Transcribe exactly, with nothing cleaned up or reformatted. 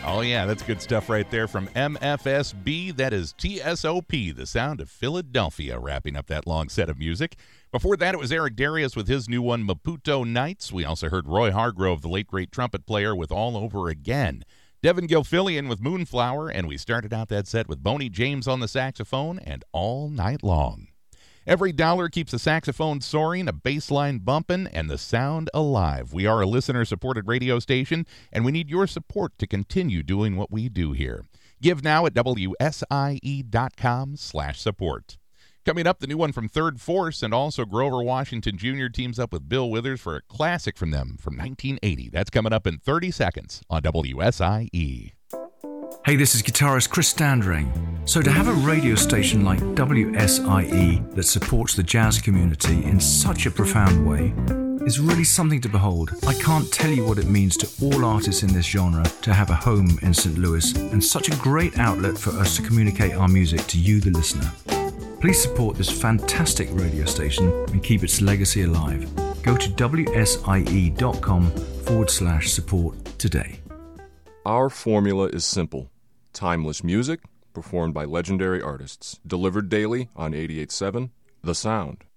Oh, yeah, that's good stuff right there from M F S B. That is T S O P, the sound of Philadelphia, wrapping up that long set of music. Before that, it was Eric Darius with his new one, Maputo Nights. We also heard Roy Hargrove, the late great trumpet player, with All Over Again. Devin Gilfillian with Moonflower, and we started out that set with Boney James on the saxophone and All Night Long. Every dollar keeps the saxophone soaring, a bass line bumping, and the sound alive. We are a listener-supported radio station, and we need your support to continue doing what we do here. Give now at W S I E dot com slash support. Coming up, the new one from Third Force, and also Grover Washington Junior teams up with Bill Withers for a classic from them from nineteen eighty. That's coming up in thirty seconds on W S I E. Hey, this is guitarist Chris Standring. So to have a radio station like W S I E that supports the jazz community in such a profound way is really something to behold. I can't tell you what it means to all artists in this genre to have a home in Saint Louis and such a great outlet for us to communicate our music to you, the listener. Please support this fantastic radio station and keep its legacy alive. Go to W S I E dot com forward slash support today. Our formula is simple. Timeless music, performed by legendary artists, delivered daily on eighty-eight point seven The Sound.